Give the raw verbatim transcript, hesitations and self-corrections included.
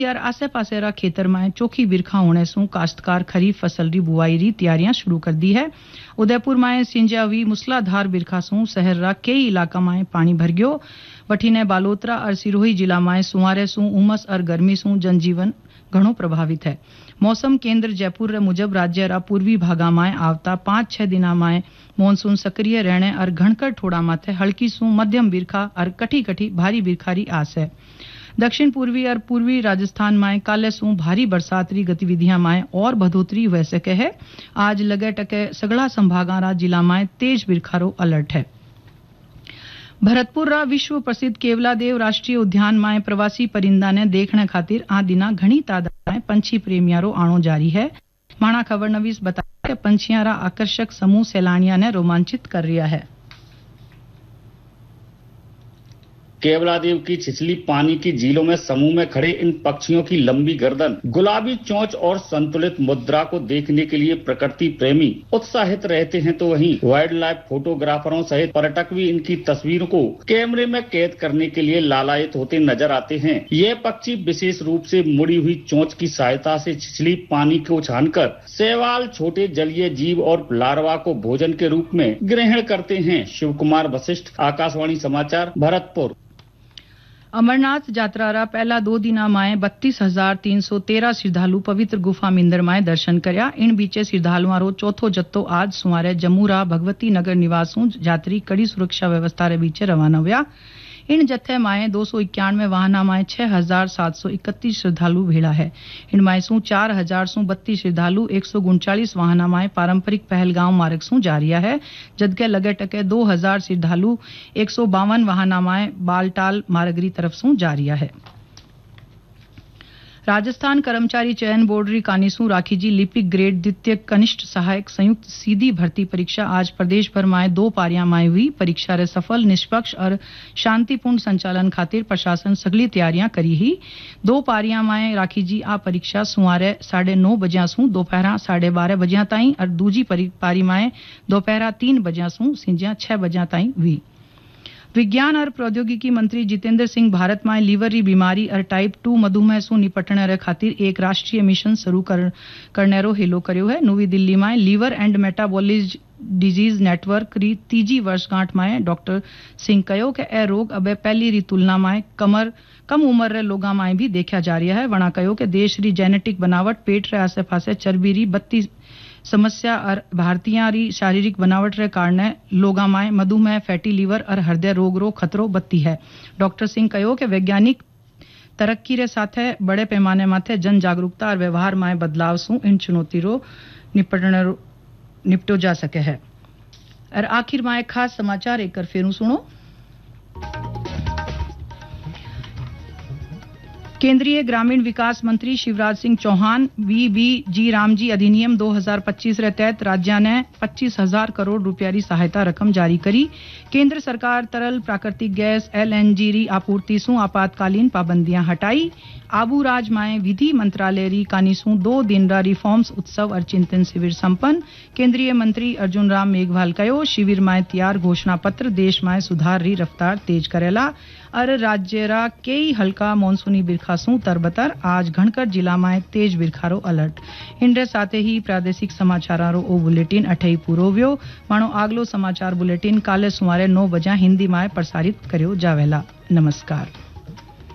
यार आसे पासे रा खेतर में चोखी बिरखा होने सु काश्तकार खरीफ फसल री बुआई री तैयारियां शुरू कर दी है। उदयपुर में सिंजावी मूसलाधार बिरखा सु शहर रा कई इलाका में पानी भर गयो। वठीने बालोतरा और सिरोही जिला में सुमारे सु उमस और गर्मी सु जनजीवन घणो प्रभावित है। मौसम केंद्र जयपुर रे मुजब राज्य रा पूर्वी भागा में आवता पांच छह दिना में मॉनसून सक्रिय रहने और घणकर ठोड़ा माथे हल्की सु मध्यम बिरखा और कठी कठी भारी बिरखा री आस है। दक्षिण पूर्वी और पूर्वी राजस्थान में काले सु भारी बरसात री गतिविधियां में और बढ़ोतरी हो सके है। आज लगे टके सगड़ा संभागारा जिला में तेज बिरखारो अलर्ट है। भरतपुर रा विश्व प्रसिद्ध केवलादेव राष्ट्रीय उद्यान में प्रवासी परिंदा ने देखने खातिर आ दिना घणी तादाद में पंछी प्रेमियारो आणो जारी है। माणा खबर नवीस बताया कि पंछियां रा आकर्षक समूह सैलानिया ने रोमांचित कर रिया है। केवलादेव की छिछली पानी की झीलों में समूह में खड़े इन पक्षियों की लंबी गर्दन, गुलाबी चोंच और संतुलित मुद्रा को देखने के लिए प्रकृति प्रेमी उत्साहित रहते हैं, तो वहीं वाइल्ड लाइफ फोटोग्राफरों सहित पर्यटक भी इनकी तस्वीरों को कैमरे में कैद करने के लिए लालायित होते नजर आते हैं। ये पक्षी विशेष रूप से मुड़ी हुई चोंच की सहायता से छिछली पानी को छानकर शैवाल, छोटे जलीय जीव और लार्वा को भोजन के रूप में ग्रहण करते हैं। शिव कुमार वशिष्ठ, आकाशवाणी समाचार, भरतपुर। अमरनाथ यात्रा रा पहला दो दिना माए बत्तीस हजार तीन सौ तेरह श्रद्धालु पवित्र गुफा मिंदर माए दर्शन करया। इन बीचे श्रद्धालुओं रो चौथो जत्तो आज सुमारे जम्मू रा भगवती नगर निवासों यात्री कड़ी सुरक्षा व्यवस्था रे बीचे रवाना हुआ। इन जत्थे माए दो सौ इक्यानवे वाहना माए छह हजार सात सौ इकतीस श्रद्धालु भेड़ा है। इन माए सु चार हजार सु बत्तीस श्रद्धालु एक सौ उनचालीस वाहना माए पारंपरिक पहलगांव मार्ग सु जा रिया है, जबकि लगे टके दो हजार श्रद्धालु एक सौ बावन वाहना माए बालटाल मार्गरी तरफ सु जा रिया है। राजस्थान कर्मचारी चयन बोर्ड री कानीसू राखीजी लिपिक ग्रेड द्वितीय कनिष्ठ सहायक संयुक्त सीधी भर्ती परीक्षा आज प्रदेश भर में दो पारियां में हुई। परीक्षा रे सफल, निष्पक्ष और शांतिपूर्ण संचालन खातिर प्रशासन सगली तैयारियां करी ही। दो पारियां में राखीजी आ परीक्षा सुमारे साढ़े नौ बजिया सु दोपहर साढ़े बारह बजिया ताई और दूजी पारी में दोपहर तीन बजिया सु सिंजिया छह बजिया ताई हुई। विज्ञान और प्रौद्योगिकी मंत्री जितेंद्र सिंह भारत में लीवर री बीमारी और टाइप टू मधुमेह सु निपटने रे खातिर एक राष्ट्रीय मिशन शुरू कर, करने रो हेलो कर्यो है। नवी दिल्ली में लीवर एंड मेटाबॉलिज डिजीज नेटवर्क री तीजी वर्षगांठ में डॉक्टर सिंह कहो कि ए रोग अब पहली री तुलना में कमर कम उम्र रे लोगा में भी देखा जा रहा है। वणा कहो कि देश री जेनेटिक बनावट, पेट रे आसे पासे चर्बी री बत्ती समस्या और भारतीय री शारीरिक बनावट रे कारण लोगा में मधुमेह, फैटी लीवर और हृदय रोग रो खतरो बत्ती है। डॉक्टर सिंह कहो कि वैज्ञानिक तरक्की रे साथे बड़े पैमाने माथे जन जागरूकता और व्यवहार में बदलाव सु इन चुनौती रो निपटने निपटो जा सके है। और आखिर में खास समाचार एक कर फेरू सुनो। केंद्रीय ग्रामीण विकास मंत्री शिवराज सिंह चौहान वी बी जी रामजी अधिनियम दो हजार पच्चीस रे तहत राज्य ने पच्चीस हजार करोड़ रुपया री सहायता रकम जारी करी। केंद्र सरकार तरल प्राकृतिक गैस एल एन जी री आपूर्ति सु आपातकालीन पाबंदियां हटाई। आबू राज में विधि मंत्रालय री कानीसू दो दिन रा रिफॉर्म्स उत्सव और चिंतन शिविर संपन्न। केंद्रीय मंत्री अर्जुन राम मेघवाल कहो शिविर में तैयार घोषणा पत्र देश में सुधार री रफ्तार तेज करेला और राज्य रा कई हल्का मानसूनी बिरखा सु तरबतर आज घणकर जिला में तेज बिरखारो अलर्ट। इनरे साथे ही प्रादेशिक समाचारों ओ बुलेटिन अठई पूरो व्यो। मानो आगलो समाचार बुलेटिन काले सुमारे नौ बजा हिंदी में प्रसारित कर्यो जावेला। नमस्कार।